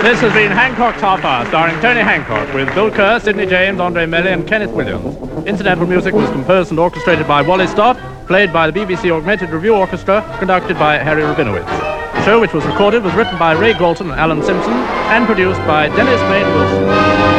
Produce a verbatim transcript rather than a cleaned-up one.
This has been Hancock's Half Hour, starring Tony Hancock, with Bill Kerr, Sidney James, Andre Melly and Kenneth Williams. Incidental music was composed and orchestrated by Wally Stott, played by the B B C Augmented Review Orchestra, conducted by Harry Rabinowitz. The show, which was recorded, was written by Ray Galton and Alan Simpson, and produced by Dennis Main Wilson.